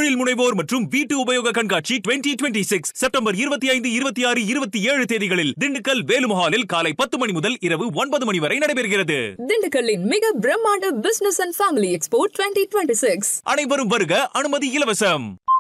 தொழில் முனைவோர் மற்றும் வீட்டு உபயோக கண்காட்சி 2026 செப்டம்பர் 25, 26, 27 தேதிகளில் திண்டுக்கல் வேலுமஹாலில் காலை 10 மணி முதல் இரவு 9 மணி வரை நடைபெறுகிறது. திண்டுக்கல்லின் மிக பிரம்மாண்ட பிசினஸ் அண்ட் ஃபேமிலி எக்ஸ்போ 2026. அனைவரும் வருக, அனுமதி இலவசம்.